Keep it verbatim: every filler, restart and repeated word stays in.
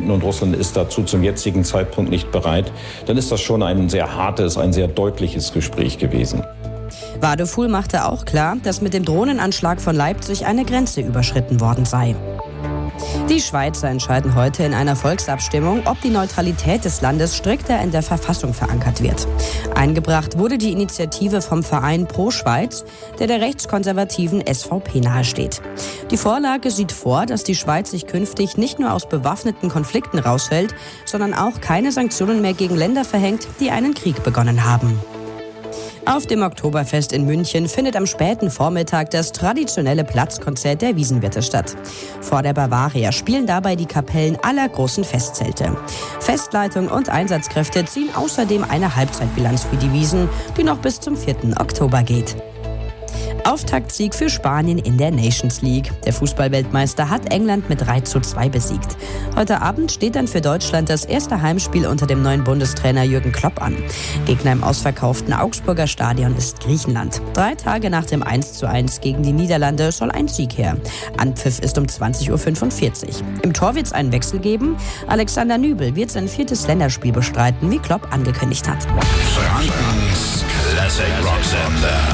finden und Russland ist dazu zum jetzigen Zeitpunkt nicht bereit, dann ist das schon ein sehr hartes, ein sehr deutliches Gespräch gewesen. Wadefuhl machte auch klar, dass mit dem Drohnenanschlag von Leipzig eine Grenze überschritten worden sei. Die Schweizer entscheiden heute in einer Volksabstimmung, ob die Neutralität des Landes strikter in der Verfassung verankert wird. Eingebracht wurde die Initiative vom Verein Pro Schweiz, der der rechtskonservativen S V P nahesteht. Die Vorlage sieht vor, dass die Schweiz sich künftig nicht nur aus bewaffneten Konflikten raushält, sondern auch keine Sanktionen mehr gegen Länder verhängt, die einen Krieg begonnen haben. Auf dem Oktoberfest in München findet am späten Vormittag das traditionelle Platzkonzert der Wiesenwirte statt. Vor der Bavaria spielen dabei die Kapellen aller großen Festzelte. Festleitung und Einsatzkräfte ziehen außerdem eine Halbzeitbilanz für die Wiesn, die noch bis zum vierten Oktober geht. Auftaktsieg für Spanien in der Nations League. Der Fußballweltmeister hat England mit drei zu zwei besiegt. Heute Abend steht dann für Deutschland das erste Heimspiel unter dem neuen Bundestrainer Jürgen Klopp an. Gegner im ausverkauften Augsburger Stadion ist Griechenland. Drei Tage nach dem eins zu eins gegen die Niederlande soll ein Sieg her. Anpfiff ist um zwanzig Uhr fünfundvierzig. Im Tor wird es einen Wechsel geben. Alexander Nübel wird sein viertes Länderspiel bestreiten, wie Klopp angekündigt hat. Frankens Classic Rock Sender.